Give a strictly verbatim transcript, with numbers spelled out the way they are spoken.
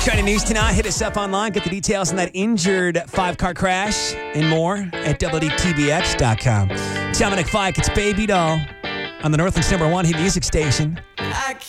Trending news tonight. Hit us up online. Get the details on that injured five-car crash and more at W D T B X dot com. Dominic Fike, it's Baby Doll on the Northland's number one hit music station.